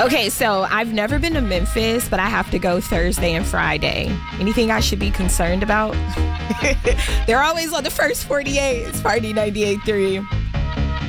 Okay, so I've never been to Memphis, but I have to go Thursday and Friday. Anything I should be concerned about? They're always on the first 48. It's Party 98.3.